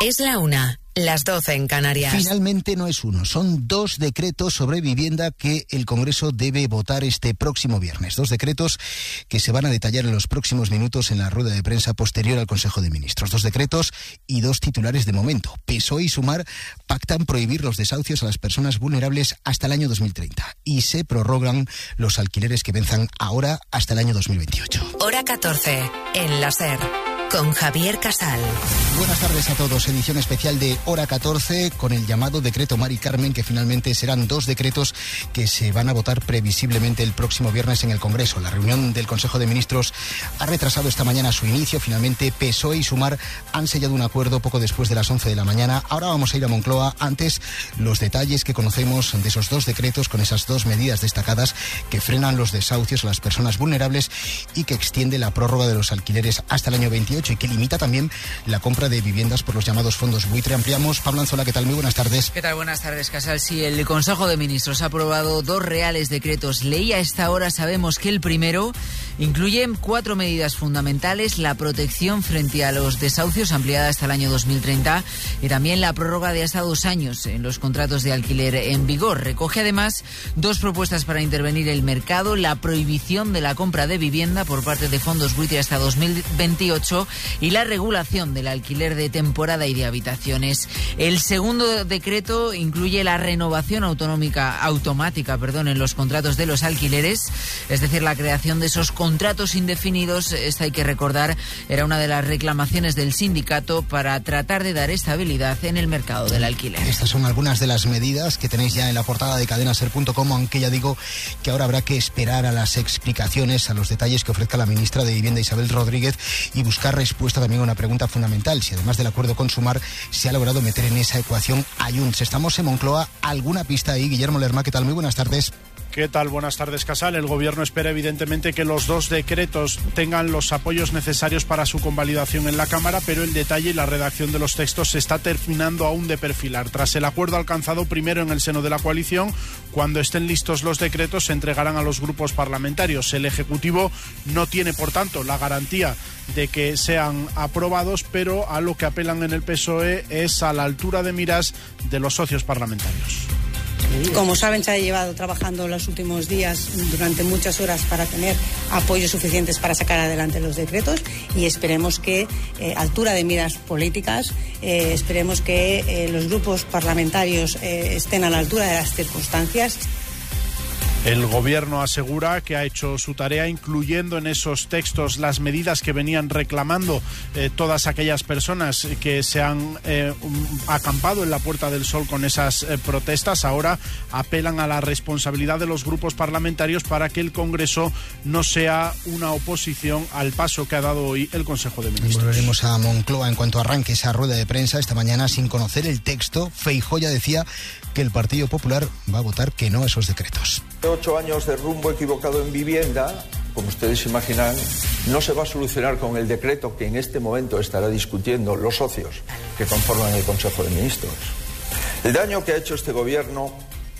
Es la 1, las 12 en Canarias. Finalmente no es uno, son 2 decretos sobre vivienda que el Congreso debe votar este próximo viernes. 2 decretos que se van a detallar en los próximos minutos en la rueda de prensa posterior al Consejo de Ministros. 2 decretos y 2 titulares de momento. PSOE y Sumar pactan prohibir los desahucios a las personas vulnerables hasta el año 2030 y se prorrogan los alquileres que venzan ahora hasta el año 2028. Hora 14, en la SER. Con Javier Casal. Buenas tardes a todos. Edición especial de Hora 14 con el llamado decreto Mari Carmen, que finalmente serán 2 decretos que se van a votar previsiblemente el próximo viernes en el Congreso. La reunión del Consejo de Ministros ha retrasado esta mañana su inicio. Finalmente PSOE y Sumar han sellado un acuerdo poco después de las 11 de la mañana. Ahora vamos a ir a Moncloa. Antes, los detalles que conocemos de esos 2 decretos con esas 2 medidas destacadas que frenan los desahucios a las personas vulnerables y que extiende la prórroga de los alquileres hasta el año 28 y que limita también la compra de viviendas por los llamados fondos buitre. Ampliamos. Pablo Anzola, ¿qué tal? Muy buenas tardes. ¿Qué tal? Buenas tardes, Casal. Sí, el Consejo de Ministros ha aprobado 2 reales decretos ley. A esta hora sabemos que el primero incluye 4 medidas fundamentales: la protección frente a los desahucios ampliada hasta el año 2030 y también la prórroga de hasta 2 años en los contratos de alquiler en vigor. Recoge además 2 propuestas para intervenir el mercado: la prohibición de la compra de vivienda por parte de fondos buitre hasta 2028 y la regulación del alquiler de temporada y de habitaciones. El segundo decreto incluye la renovación automática en los contratos de los alquileres, es decir, la creación de esos contratos indefinidos. Esta, hay que recordar, era una de las reclamaciones del sindicato para tratar de dar estabilidad en el mercado del alquiler. Estas son algunas de las medidas que tenéis ya en la portada de cadenaser.com, aunque ya digo que ahora habrá que esperar a las explicaciones, a los detalles que ofrezca la ministra de Vivienda, Isabel Rodríguez, y buscar respuesta también a una pregunta fundamental: si además del acuerdo con Sumar se ha logrado meter en esa ecuación a Junts. Estamos en Moncloa. ¿Alguna pista ahí? Guillermo Lerma, ¿qué tal? Muy buenas tardes. ¿Qué tal? Buenas tardes, Casal. El Gobierno espera evidentemente que los 2 decretos tengan los apoyos necesarios para su convalidación en la Cámara, pero el detalle y la redacción de los textos se está terminando aún de perfilar. Tras el acuerdo alcanzado primero en el seno de la coalición, cuando estén listos los decretos se entregarán a los grupos parlamentarios. El Ejecutivo no tiene, por tanto, la garantía de que sean aprobados, pero a lo que apelan en el PSOE es a la altura de miras de los socios parlamentarios. Como saben, se ha llevado trabajando los últimos días durante muchas horas para tener apoyos suficientes para sacar adelante los decretos, y esperemos que, altura de miras políticas, esperemos que los grupos parlamentarios estén a la altura de las circunstancias. El Gobierno asegura que ha hecho su tarea, incluyendo en esos textos las medidas que venían reclamando todas aquellas personas que se han acampado en la Puerta del Sol con esas protestas. Ahora apelan a la responsabilidad de los grupos parlamentarios para que el Congreso no sea una oposición al paso que ha dado hoy el Consejo de Ministros. Volveremos a Moncloa en cuanto arranque esa rueda de prensa. Esta mañana, sin conocer el texto, Feijóo ya decía que el Partido Popular va a votar que no a esos decretos. 8 años de rumbo equivocado en vivienda, como ustedes imaginan, no se va a solucionar con el decreto que en este momento estará discutiendo los socios que conforman el Consejo de Ministros. El daño que ha hecho este gobierno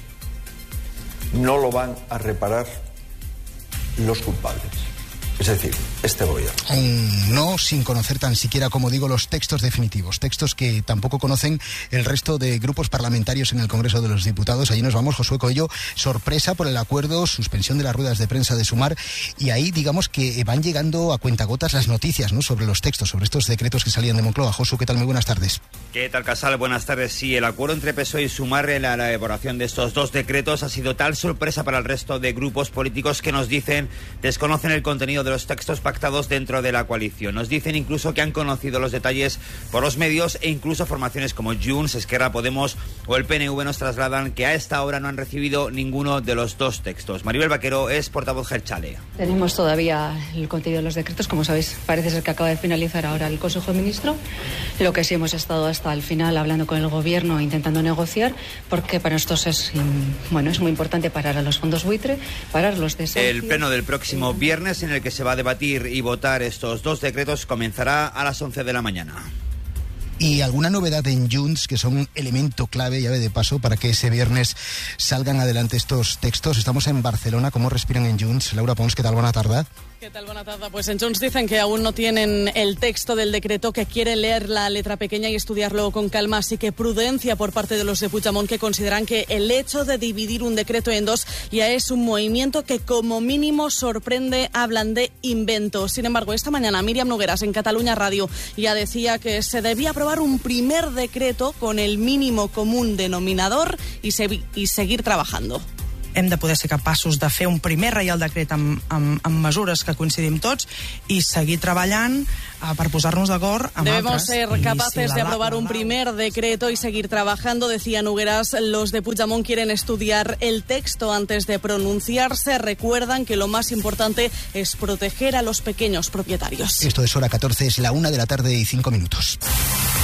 no lo van a reparar los culpables. Es decir, este gobierno. No, sin conocer tan siquiera, como digo, los textos definitivos. Textos que tampoco conocen el resto de grupos parlamentarios en el Congreso de los Diputados. Allí nos vamos, Josué Coello. Sorpresa por el acuerdo, suspensión de las ruedas de prensa de Sumar. Y ahí, digamos que van llegando a cuentagotas las noticias, ¿no?, sobre los textos, sobre estos decretos que salían de Moncloa. Josu, ¿qué tal? Muy buenas tardes. ¿Qué tal, Casal? Buenas tardes. Sí, el acuerdo entre PSOE y Sumar en la elaboración de estos 2 decretos ha sido tal sorpresa para el resto de grupos políticos que nos dicen desconocen el contenido de los textos pactados dentro de la coalición. Nos dicen incluso que han conocido los detalles por los medios, e incluso formaciones como Junts, Esquerra, Podemos o el PNV nos trasladan que a esta hora no han recibido ninguno de los 2 textos. Maribel Vaquero es portavoz Jeltzale. Tenemos todavía el contenido de los decretos. Como sabéis, parece ser que acaba de finalizar ahora el Consejo de Ministros. Lo que sí hemos estado hasta el final hablando con el Gobierno, intentando negociar, porque para nosotros es muy importante parar a los fondos buitre, parar los desahucios. El pleno del próximo viernes, en el que se va a debatir y votar estos 2 decretos, comenzará a las 11 de la mañana. ¿Y alguna novedad en Junts, que son elemento clave, llave de paso, para que ese viernes salgan adelante estos textos? Estamos en Barcelona. ¿Cómo respiran en Junts? Laura Pons, ¿qué tal? Buena tarde. ¿Qué tal? Buena tarde. Pues en Junts dicen que aún no tienen el texto del decreto, que quieren leer la letra pequeña y estudiarlo con calma, así que prudencia por parte de los de Puigdemont, que consideran que el hecho de dividir un decreto en dos ya es un movimiento que como mínimo sorprende. Hablan de invento. Sin embargo, esta mañana Míriam Nogueras en Catalunya Radio ya decía que se debía aprobar un primer decreto con el mínimo común denominador y seguir trabajando. Hem de poder ser capaços de fer un primer reial decret amb mesures que coincidim tots i seguir treballant per posar-nos d'acord amb Debemos altres. ser capaces de aprobar un primer decreto y seguir trabajando, decía Nogueras. Los de Puigdemont quieren estudiar el texto antes de pronunciarse. Recuerdan que lo más importante es proteger a los pequeños propietarios. Esto es Hora 14, es la 1:05 p.m.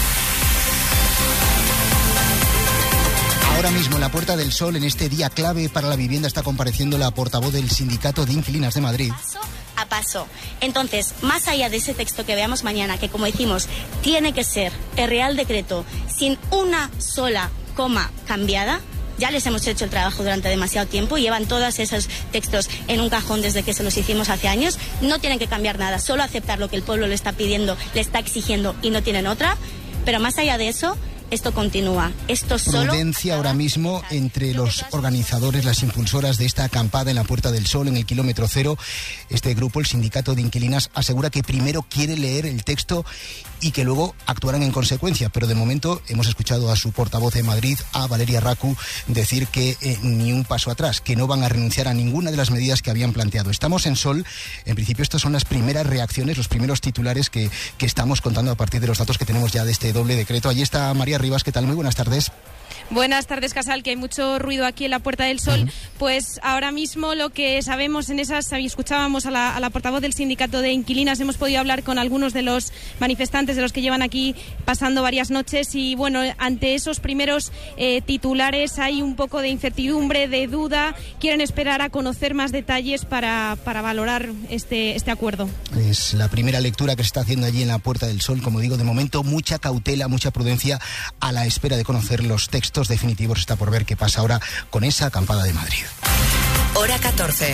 Ahora mismo en la Puerta del Sol, en este día clave para la vivienda, está compareciendo la portavoz del Sindicato de Inquilinas de Madrid. Paso a paso. Entonces, más allá de ese texto que veamos mañana, que como decimos, tiene que ser el Real Decreto sin una sola coma cambiada. Ya les hemos hecho el trabajo durante demasiado tiempo, llevan todos esos textos en un cajón desde que se los hicimos hace años. No tienen que cambiar nada, solo aceptar lo que el pueblo le está pidiendo, le está exigiendo y no tienen otra. Pero más allá de eso, esto continúa. Esto solo... Prudencia ahora mismo entre los organizadores, las impulsoras de esta acampada en la Puerta del Sol, en el kilómetro cero. Este grupo, el Sindicato de Inquilinas, asegura que primero quiere leer el texto y que luego actuarán en consecuencia. Pero de momento hemos escuchado a su portavoz de Madrid, a Valeria Racu, decir que ni un paso atrás, que no van a renunciar a ninguna de las medidas que habían planteado. Estamos en Sol. En principio estas son las primeras reacciones, los primeros titulares que estamos contando a partir de los datos que tenemos ya de este doble decreto. Allí está María Rivas, ¿qué tal? Muy buenas tardes. Buenas tardes, Casal, que hay mucho ruido aquí en la Puerta del Sol. Pues ahora mismo lo que sabemos en esas, escuchábamos a la portavoz del Sindicato de Inquilinas, hemos podido hablar con algunos de los manifestantes, de los que llevan aquí pasando varias noches, y bueno, ante esos primeros titulares hay un poco de incertidumbre, de duda, quieren esperar a conocer más detalles para valorar este acuerdo. Es la primera lectura que se está haciendo allí en la Puerta del Sol. Como digo, de momento mucha cautela, mucha prudencia a la espera de conocer los textos definitivos. Está por ver qué pasa ahora con esa acampada de Madrid. Hora 14.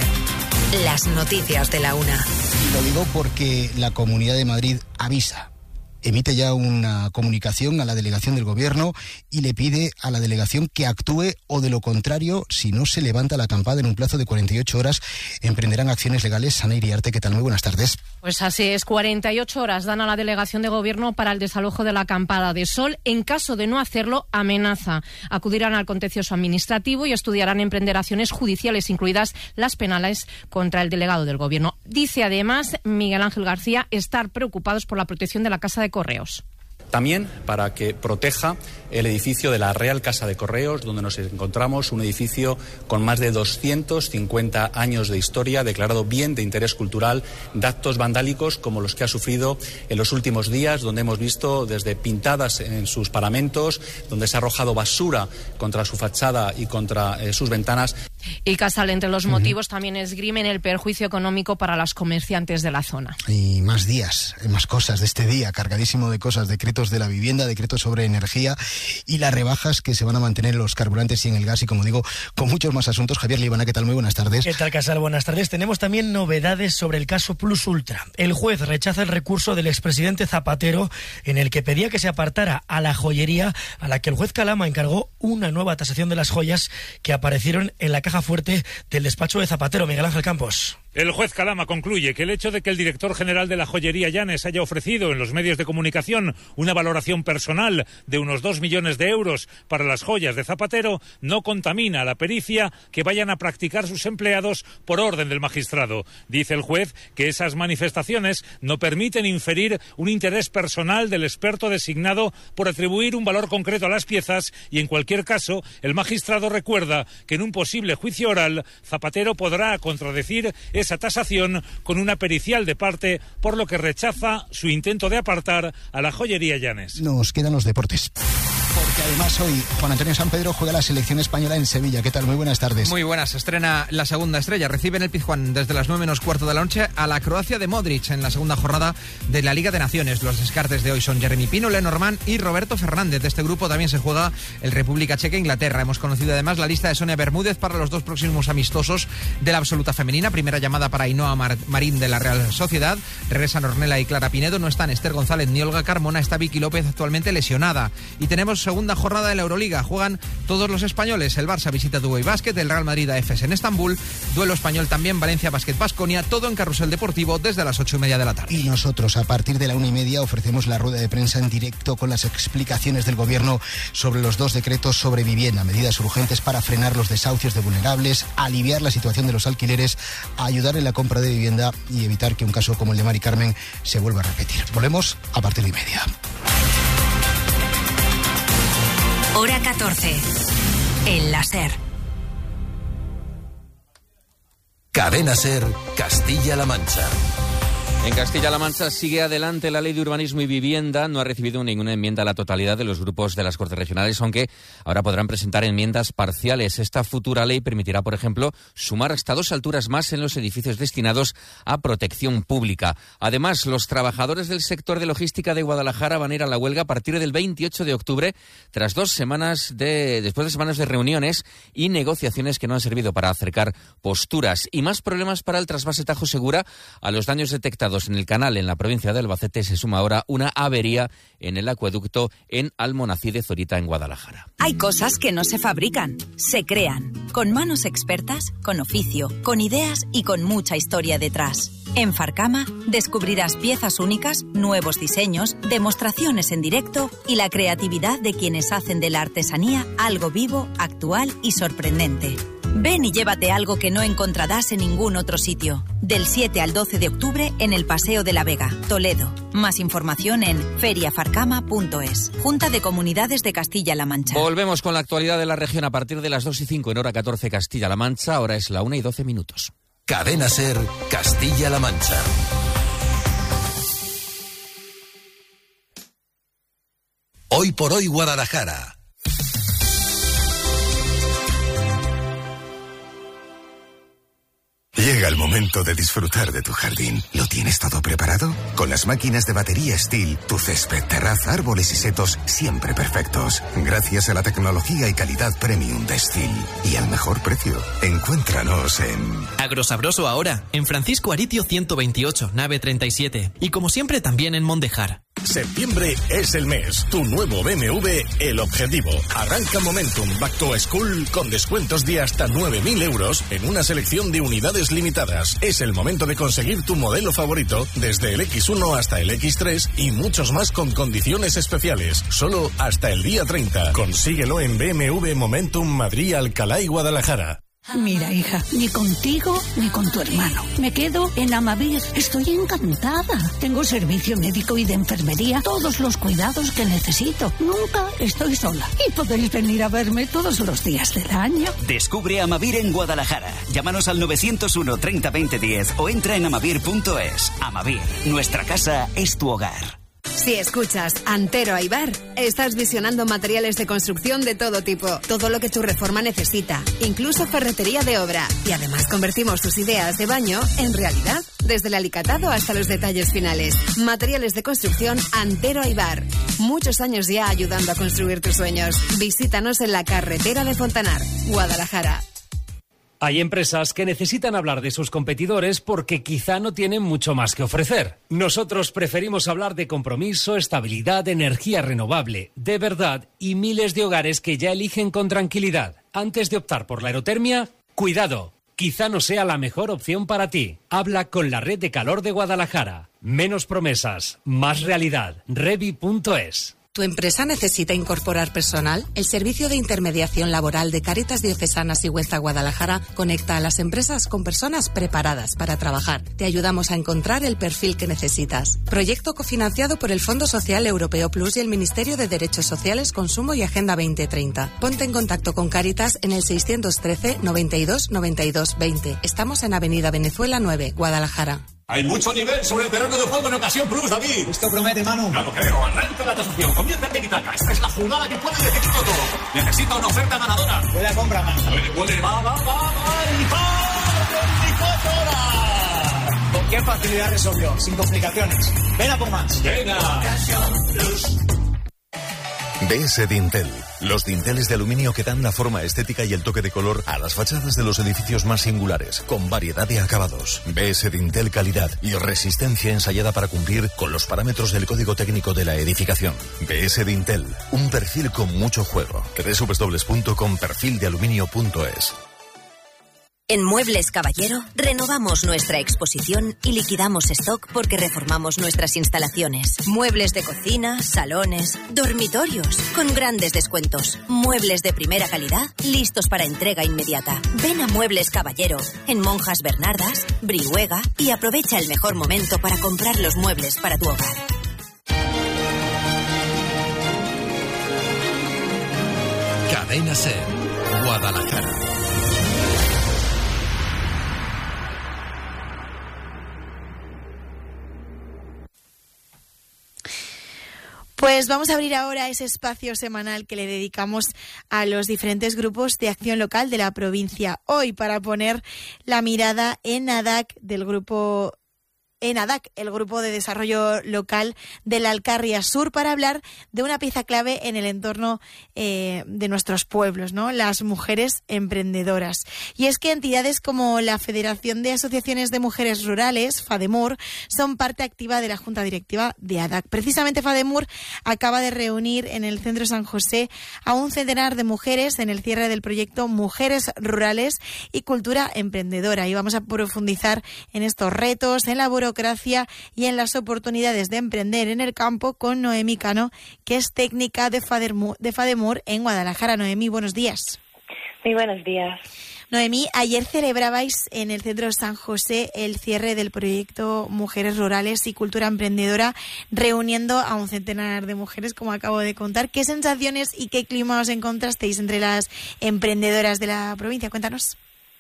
Las noticias de la 1. Lo digo porque la Comunidad de Madrid avisa. Emite ya una comunicación a la delegación del Gobierno y le pide a la delegación que actúe, o de lo contrario, si no se levanta la acampada en un plazo de 48 horas, emprenderán acciones legales. Ana Iriarte, ¿qué tal? Muy buenas tardes. Pues así es, 48 horas dan a la delegación de Gobierno para el desalojo de la acampada de Sol. En caso de no hacerlo, amenaza. Acudirán al contencioso administrativo y estudiarán emprender acciones judiciales, incluidas las penales, contra el delegado del Gobierno. Dice además Miguel Ángel García estar preocupados por la protección de la Casa de Correos. También para que proteja el edificio de la Real Casa de Correos, donde nos encontramos, un edificio con más de 250 años de historia, declarado bien de interés cultural, de actos vandálicos como los que ha sufrido en los últimos días, donde hemos visto desde pintadas en sus paramentos, donde se ha arrojado basura contra su fachada y contra sus ventanas. Y Casal, entre los motivos también esgrimen el perjuicio económico para los comerciantes de la zona. Y más días, más cosas de este día, cargadísimo de cosas, decretos de la vivienda, decretos sobre energía y las rebajas que se van a mantener en los carburantes y en el gas, y como digo, con muchos más asuntos. Javier Libana, ¿qué tal? Muy buenas tardes. ¿Qué tal, Casal? Buenas tardes. Tenemos también novedades sobre el caso Plus Ultra. El juez rechaza el recurso del expresidente Zapatero, en el que pedía que se apartara a la joyería, a la que el juez Calama encargó una nueva tasación de las joyas que aparecieron en la caja fuerte del despacho de Zapatero. Miguel Ángel Campos. El juez Calama concluye que el hecho de que el director general de la joyería Llanes haya ofrecido en los medios de comunicación una valoración personal de unos 2 millones de euros para las joyas de Zapatero no contamina la pericia que vayan a practicar sus empleados por orden del magistrado. Dice el juez que esas manifestaciones no permiten inferir un interés personal del experto designado por atribuir un valor concreto a las piezas, y en cualquier caso el magistrado recuerda que en un posible juicio oral Zapatero podrá contradecir esa tasación con una pericial de parte, por lo que rechaza su intento de apartar a la joyería Llanes. Nos quedan los deportes. Porque además hoy Juan Antonio Sampedro juega la selección española en Sevilla. ¿Qué tal? Muy buenas tardes. Muy buenas. Se estrena la segunda estrella. Recibe en el Pizjuán desde las 9:15 de la noche a la Croacia de Modric en la segunda jornada de la Liga de Naciones. Los descartes de hoy son Jeremy Pino, Lenormand y Roberto Fernández. De este grupo también se juega el República Checa e Inglaterra. Hemos conocido además la lista de Sonia Bermúdez para los 2 próximos amistosos de la absoluta femenina. Primera llamada para Ainhoa Marín de la Real Sociedad. Regresan Ornella y Clara Pinedo. No están Esther González ni Olga Carmona. Está Vicky López, actualmente lesionada. Y tenemos segunda jornada de la Euroliga. Juegan todos los españoles. El Barça visita Dubái Basket, el Real Madrid a Efes en Estambul. Duelo español también, Valencia Basket Baskonia. Todo en Carrusel Deportivo desde las 8:30 de la tarde. Y nosotros a partir de la 1:30 ofrecemos la rueda de prensa en directo con las explicaciones del Gobierno sobre los 2 decretos sobre vivienda. Medidas urgentes para frenar los desahucios de vulnerables, aliviar la situación de los alquileres, ayudar en la compra de vivienda y evitar que un caso como el de Mari Carmen se vuelva a repetir. Volvemos a partir de 1:30. Hora 14. En la SER. Cadena SER, Castilla-La Mancha. En Castilla-La Mancha sigue adelante la Ley de Urbanismo y Vivienda. No ha recibido ninguna enmienda a la totalidad de los grupos de las Cortes Regionales, aunque ahora podrán presentar enmiendas parciales. Esta futura ley permitirá, por ejemplo, sumar hasta 2 alturas más en los edificios destinados a protección pública. Además, los trabajadores del sector de logística de Guadalajara van a ir a la huelga a partir del 28 de octubre, tras después de semanas de reuniones y negociaciones que no han servido para acercar posturas. Y más problemas para el trasvase Tajo Segura. A los daños detectados en el canal en la provincia de Albacete se suma ahora una avería en el acueducto en Almonací de Zorita, en Guadalajara. Hay cosas que no se fabrican, se crean, con manos expertas, con oficio, con ideas y con mucha historia detrás. En Farcama descubrirás piezas únicas, nuevos diseños, demostraciones en directo y la creatividad de quienes hacen de la artesanía algo vivo, actual y sorprendente. Ven y llévate algo que no encontrarás en ningún otro sitio. Del 7 al 12 de octubre en el Paseo de la Vega, Toledo. Más información en feriafarcama.es. Junta de Comunidades de Castilla-La Mancha. Volvemos con la actualidad de la región a partir de las 2:05 en hora 14 Castilla-La Mancha. Ahora es la 1:12. Cadena SER, Castilla-La Mancha. Hoy por hoy Guadalajara. Llega el momento de disfrutar de tu jardín. ¿Lo tienes todo preparado? Con las máquinas de batería Stihl, tu césped, terraza, árboles y setos siempre perfectos. Gracias a la tecnología y calidad premium de Stihl. Y al mejor precio. Encuéntranos en... Agrosabroso ahora, en Francisco Aritio 128, nave 37. Y como siempre también en Mondejar. Septiembre es el mes. Tu nuevo BMW, el objetivo. Arranca Momentum Back to School con descuentos de hasta 9.000 euros en una selección de unidades limitadas. Es el momento de conseguir tu modelo favorito desde el X1 hasta el X3 y muchos más con condiciones especiales. Solo hasta el día 30. Consíguelo en BMW Momentum Madrid, Alcalá y Guadalajara. Mira, hija, ni contigo ni con tu hermano. Me quedo en Amavir. Estoy encantada. Tengo servicio médico y de enfermería, todos los cuidados que necesito. Nunca estoy sola. Y podéis venir a verme todos los días del año. Descubre Amavir en Guadalajara. Llámanos al 901 30 20 10 o entra en amavir.es. Amavir, nuestra casa es tu hogar. Si escuchas Antero Aibar, estás visionando materiales de construcción de todo tipo, todo lo que tu reforma necesita, incluso ferretería de obra. Y además convertimos tus ideas de baño en realidad, desde el alicatado hasta los detalles finales. Materiales de construcción Antero Aibar. Muchos años ya ayudando a construir tus sueños. Visítanos en la carretera de Fontanar, Guadalajara. Hay empresas que necesitan hablar de sus competidores porque quizá no tienen mucho más que ofrecer. Nosotros preferimos hablar de compromiso, estabilidad, energía renovable, de verdad y miles de hogares que ya eligen con tranquilidad. Antes de optar por la aerotermia, cuidado, quizá no sea la mejor opción para ti. Habla con la Red de Calor de Guadalajara. Menos promesas, más realidad. Revi.es. ¿Tu empresa necesita incorporar personal? El Servicio de Intermediación Laboral de Cáritas Diocesana Sigüenza Guadalajara conecta a las empresas con personas preparadas para trabajar. Te ayudamos a encontrar el perfil que necesitas. Proyecto cofinanciado por el Fondo Social Europeo Plus y el Ministerio de Derechos Sociales, Consumo y Agenda 2030. Ponte en contacto con Cáritas en el 613 92 92 20. Estamos en Avenida Venezuela 9, Guadalajara. Hay mucho nivel sobre el terreno de juego en Ocasión Plus, David. Esto promete, Manu. No lo creo, arranca la la tasación. Comienza en Meditaca. Esta es la jugada que puede decidirlo todo. Necesito una oferta ganadora. Puede compra más. Puede. Va. ¿Con qué facilidad resolvió? Sin complicaciones. Ven a por más. Venga. BS Dintel. Los dinteles de aluminio que dan la forma estética y el toque de color a las fachadas de los edificios más singulares, con variedad de acabados. BS Dintel, calidad y resistencia ensayada para cumplir con los parámetros del Código Técnico de la Edificación. BS Dintel, un perfil con mucho juego. www.perfildealuminio.es. En Muebles Caballero renovamos nuestra exposición y liquidamos stock porque reformamos nuestras instalaciones. Muebles de cocina, salones, dormitorios, con grandes descuentos. Muebles de primera calidad, listos para entrega inmediata. Ven a Muebles Caballero, en Monjas Bernardas, Brihuega, y aprovecha el mejor momento para comprar los muebles para tu hogar. Cadena SER, Guadalajara. Pues vamos a abrir ahora ese espacio semanal que le dedicamos a los diferentes grupos de acción local de la provincia. Hoy, para poner la mirada en ADAC del grupo... En ADAC, el Grupo de Desarrollo Local de la Alcarria Sur, para hablar de una pieza clave en el entorno de nuestros pueblos, ¿no? Las mujeres emprendedoras. Y es que entidades como la Federación de Asociaciones de Mujeres Rurales, FADEMUR, son parte activa de la Junta Directiva de ADAC. Precisamente FADEMUR acaba de reunir en el Centro San José a un centenar de mujeres en el cierre del proyecto Mujeres Rurales y Cultura Emprendedora. Y vamos a profundizar en estos retos, en la burocracia y en las oportunidades de emprender en el campo con Noemí Cano, que es técnica de FADEMUR en Guadalajara. Noemí, buenos días. Muy buenos días. Noemí, ayer celebrabais en el Centro San José el cierre del proyecto Mujeres Rurales y Cultura Emprendedora, reuniendo a un centenar de mujeres, como acabo de contar. ¿Qué sensaciones y qué clima os encontrasteis entre las emprendedoras de la provincia? Cuéntanos.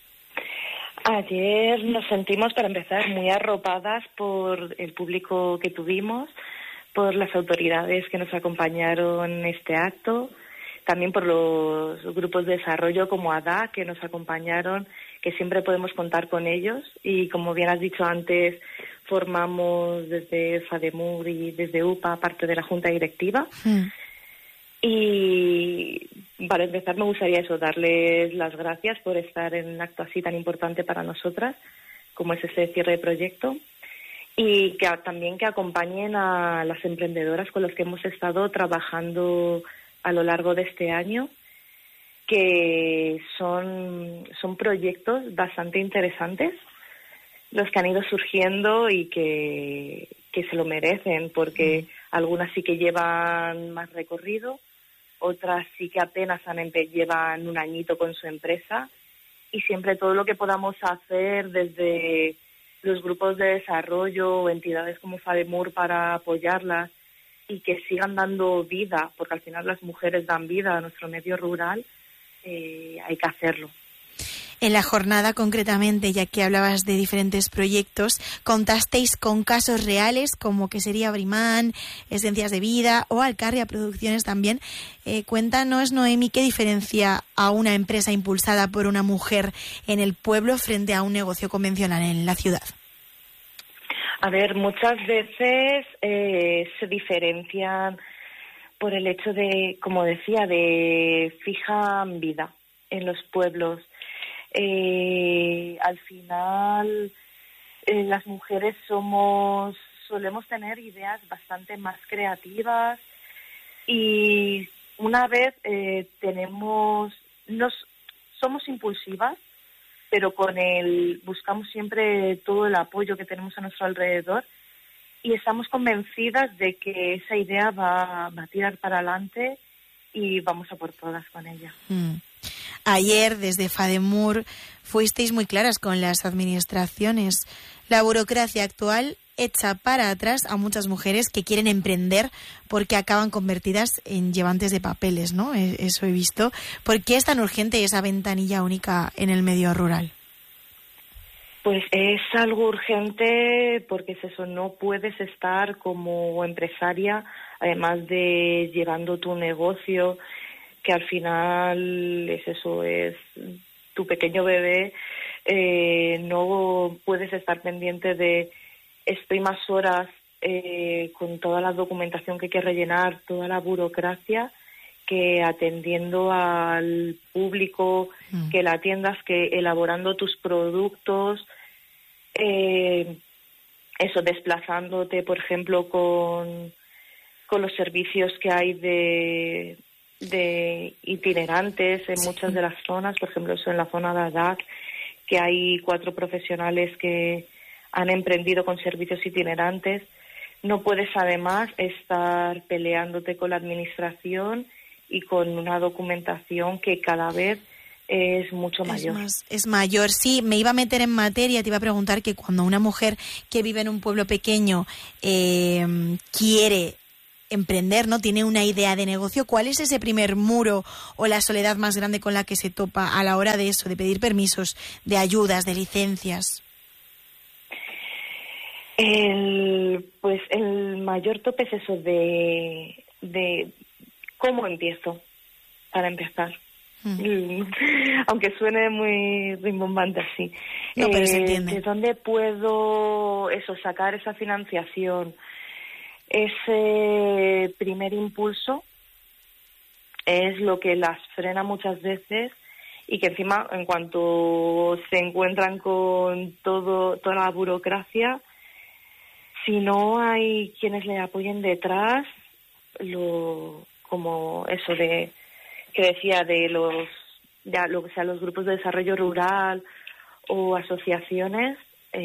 Ayer nos sentimos, para empezar, muy arropadas por el público que tuvimos, por las autoridades que nos acompañaron en este acto, también por los grupos de desarrollo como ADAC que nos acompañaron, que siempre podemos contar con ellos. Y como bien has dicho antes, formamos desde FADEMUR y desde UPA parte de la Junta Directiva. Y para empezar me gustaría darles las gracias por estar en un acto así tan importante para nosotras, como es este cierre de proyecto, y que también que acompañen a las emprendedoras con las que hemos estado trabajando a lo largo de este año, que son proyectos bastante interesantes los que han ido surgiendo y que se lo merecen, porque algunas sí que llevan más recorrido, otras sí que apenas llevan un añito con su empresa, y siempre todo lo que podamos hacer desde los grupos de desarrollo o entidades como FADEMUR para apoyarlas y que sigan dando vida, porque al final las mujeres dan vida a nuestro medio rural, hay que hacerlo. En la jornada, concretamente, ya que hablabas de diferentes proyectos, contasteis con casos reales, como que sería Brimán, Esencias de Vida o Alcarria Producciones también. Cuéntanos, Noemí, ¿qué diferencia a una empresa impulsada por una mujer en el pueblo frente a un negocio convencional en la ciudad? A ver, muchas veces se diferencian por el hecho de, como decía, de fijan vida en los pueblos. Al final las mujeres solemos tener ideas bastante más creativas, y una vez somos impulsivas, pero buscamos siempre todo el apoyo que tenemos a nuestro alrededor, y estamos convencidas de que esa idea va a tirar para adelante y vamos a por todas con ella. Ayer, desde FADEMUR, fuisteis muy claras con las administraciones. La burocracia actual echa para atrás a muchas mujeres que quieren emprender porque acaban convertidas en llevantes de papeles, ¿no? Eso he visto. ¿Por qué es tan urgente esa ventanilla única en el medio rural? Pues es algo urgente porque es eso, no puedes estar como empresaria además de llevando tu negocio, que al final es eso, es tu pequeño bebé, no puedes estar pendiente de estoy más horas con toda la documentación que hay que rellenar, toda la burocracia, que atendiendo al público que la atiendas, que elaborando tus productos, eso, desplazándote, por ejemplo, con los servicios que hay de itinerantes en muchas de las zonas, por ejemplo, eso en la zona de Adac, que hay 4 profesionales que han emprendido con servicios itinerantes. No puedes además estar peleándote con la administración y con una documentación que cada vez es mucho mayor. Es mayor, sí. Me iba a meter en materia, te iba a preguntar que cuando una mujer que vive en un pueblo pequeño quiere emprender, ¿no? Tiene una idea de negocio, ¿cuál es ese primer muro o la soledad más grande con la que se topa a la hora de eso, de pedir permisos, de ayudas, de licencias? Pues el mayor tope es eso de cómo empiezo, para empezar. Aunque suene muy rimbombante así. No, pero se entiende. ¿De dónde puedo sacar esa financiación? Ese primer impulso es lo que las frena muchas veces, y que encima, en cuanto se encuentran con toda la burocracia, si no hay quienes le apoyen detrás, como eso de que decía de lo que sea los grupos de desarrollo rural o asociaciones,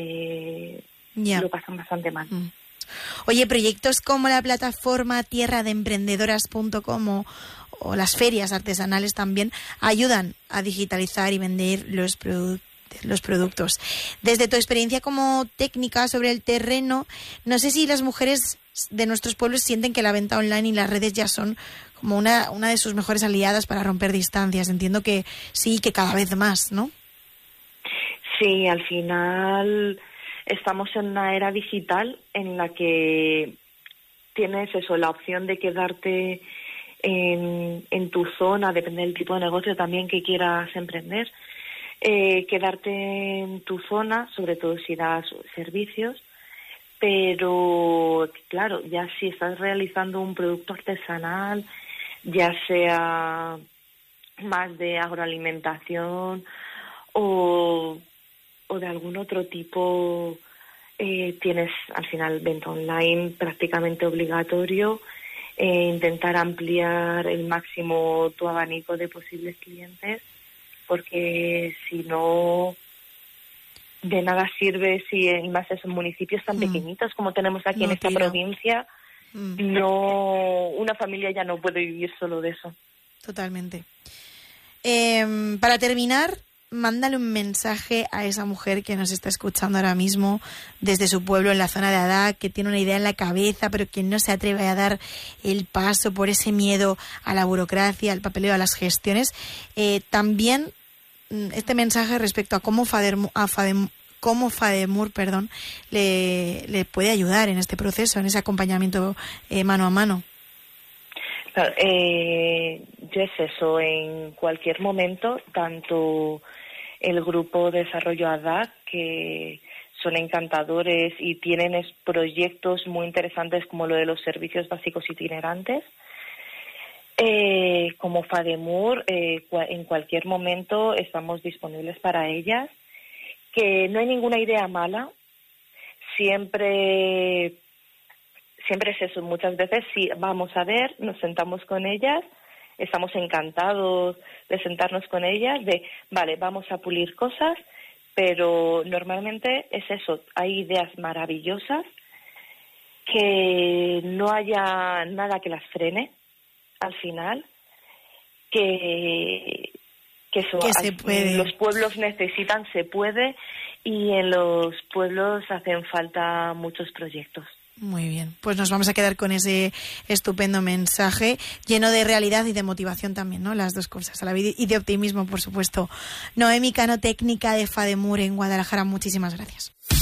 lo pasan bastante mal. Oye, proyectos como la plataforma tierradeemprendedoras.com o las ferias artesanales también ayudan a digitalizar y vender los productos. Desde tu experiencia como técnica sobre el terreno, no sé si las mujeres de nuestros pueblos sienten que la venta online y las redes ya son como una de sus mejores aliadas para romper distancias. Entiendo que sí, que cada vez más, ¿no? Sí, al final estamos en una era digital en la que tienes la opción de quedarte en tu zona, depende del tipo de negocio también que quieras emprender, quedarte en tu zona, sobre todo si das servicios, pero claro, ya si estás realizando un producto artesanal, ya sea más de agroalimentación o de algún otro tipo, tienes al final venta online prácticamente obligatorio, intentar ampliar el máximo tu abanico de posibles clientes, porque si no, de nada sirve si más esos municipios tan pequeñitos como tenemos aquí en esta provincia, una familia ya no puede vivir solo de eso. Totalmente. Para terminar, mándale un mensaje a esa mujer que nos está escuchando ahora mismo desde su pueblo en la zona de Adac, que tiene una idea en la cabeza pero que no se atreve a dar el paso por ese miedo a la burocracia, al papeleo, a las gestiones. También este mensaje respecto a cómo FADEMUR le puede ayudar en este proceso, en ese acompañamiento mano a mano. Claro, yo es eso, en cualquier momento, tanto el grupo de desarrollo ADAC, que son encantadores y tienen proyectos muy interesantes como lo de los servicios básicos itinerantes, como FADEMUR, en cualquier momento estamos disponibles para ellas, que no hay ninguna idea mala, siempre es eso. Muchas veces sí, vamos a ver, nos sentamos con ellas, estamos encantados de sentarnos con ellas, vale, vamos a pulir cosas, pero normalmente es eso, hay ideas maravillosas, que no haya nada que las frene al final, que se puede. Los pueblos necesitan, se puede, y en los pueblos hacen falta muchos proyectos. Muy bien, pues nos vamos a quedar con ese estupendo mensaje lleno de realidad y de motivación también, ¿no? Las dos cosas a la vida, y de optimismo, por supuesto. Noemi Cano, técnica de FADEMUR en Guadalajara, muchísimas gracias.